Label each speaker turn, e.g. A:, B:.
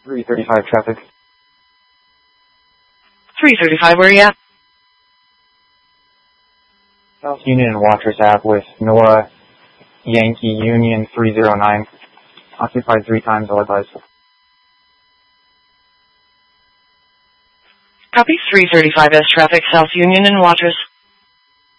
A: 335 traffic.
B: 335, where are you at?
A: South Union and Watrous Ave with Nora Yankee Union 309. Occupied 3 times, all advised.
B: Copy 335S traffic, South Union and Watrous.